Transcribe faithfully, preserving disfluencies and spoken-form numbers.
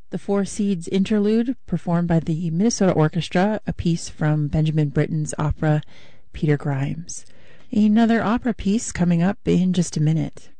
The Four Seeds Interlude, performed by the Minnesota Orchestra, a piece from Benjamin Britten's opera Peter Grimes. Another opera piece coming up in just a minute.